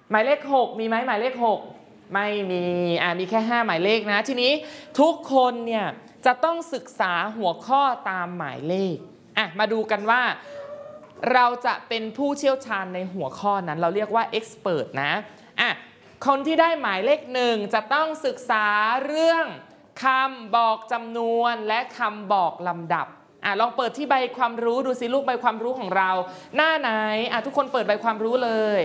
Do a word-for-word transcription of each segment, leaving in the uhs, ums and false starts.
หมายเลขหกมีไหมหมายเลขหกไม่มีอ่ามีแค่ห้าหมายเลขนะทีนี้ทุกคนเนี่ยจะต้องศึกษาหัวข้อตามหมายเลขอ่ะมาดูกันว่าเราจะเป็นผู้เชี่ยวชาญในหัวข้อนั้นเราเรียกว่า expert นะอ่ะคนที่ได้หมายเลขหนึ่งจะต้องศึกษาเรื่องคำบอกจำนวนและคำบอกลำดับอ่ะลองเปิดที่ใบความรู้ดูสิลูกใบความรู้ของเราหน้าไหนอ่ะทุกคนเปิดใบความรู้เลย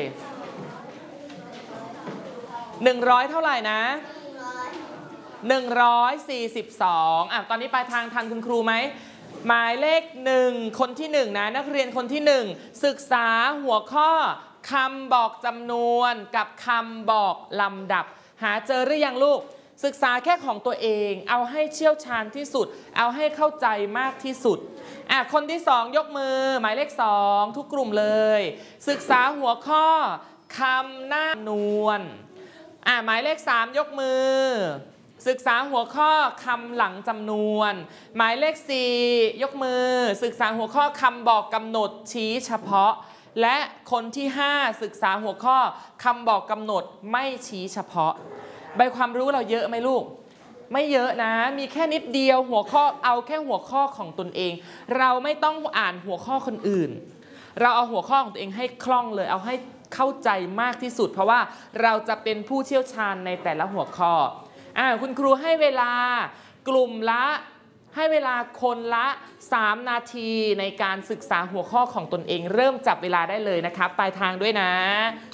หนึ่งร้อยเท่าไหร่นะหนึ่งร้อยสี่สิบสองอ่ะตอนนี้ปลายทางทันคุณครูไหมหมายเลขหนึ่งคนที่หนึ่งนะนักเรียนคนที่หนึ่งศึกษาหัวข้อคำบอกจำนวนกับคำบอกลำดับหาเจอหรือยังลูกศึกษาแค่ของตัวเองเอาให้เชี่ยวชาญที่สุดเอาให้เข้าใจมากที่สุดอ่ะคนที่สองยกมือหมายเลขสองทุกกลุ่มเลยศึกษาหัวข้อคำหน้านวลอ่ะหมายเลขสามยกมือศึกษาหัวข้อคำหลังจำนวนหมายเลขสี่ยกมือศึกษาหัวข้อคำบอกกำหนดชี้เฉพาะและคนที่ห้าศึกษาหัวข้อคำบอกกำหนดไม่ชี้เฉพาะใบความรู้เราเยอะไหมลูกไม่เยอะนะมีแค่นิดเดียวหัวข้อเอาแค่หัวข้อของตนเองเราไม่ต้องอ่านหัวข้อคนอื่นเราเอาหัวข้อของตัวเองให้คล่องเลยเอาให้เข้าใจมากที่สุดเพราะว่าเราจะเป็นผู้เชี่ยวชาญในแต่ละหัวข้ออ่าคุณครูให้เวลากลุ่มละให้เวลาคนละสามนาทีในการศึกษาหัวข้อของตนเองเริ่มจับเวลาได้เลยนะครับปลายทางด้วยนะ